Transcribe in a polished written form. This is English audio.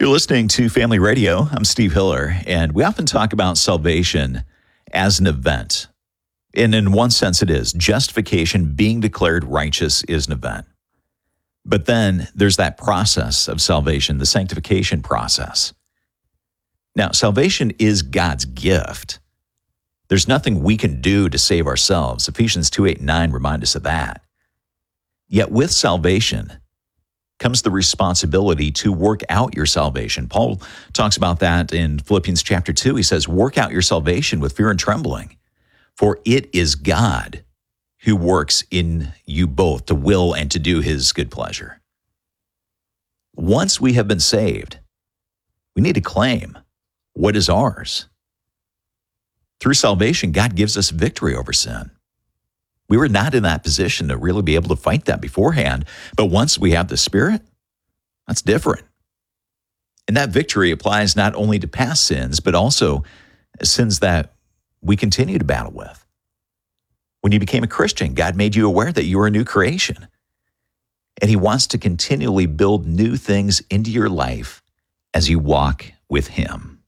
You're listening to Family Radio. I'm Steve Hiller, and we often talk about salvation as an event. And in one sense, it is. Justification, being declared righteous, is an event. But then there's that process of salvation, the sanctification process. Now, salvation is God's gift. There's nothing we can do to save ourselves. Ephesians 2:8-9 remind us of that. Yet with salvation comes the responsibility to work out your salvation. Paul talks about that in Philippians chapter 2. He says, work out your salvation with fear and trembling, for it is God who works in you both to will and to do his good pleasure. Once we have been saved, we need to claim what is ours. Through salvation, God gives us victory over sin. We were not in that position to really be able to fight that beforehand, but once we have the Spirit, that's different. And that victory applies not only to past sins, but also sins that we continue to battle with. When you became a Christian, God made you aware that you are a new creation, and he wants to continually build new things into your life as you walk with him.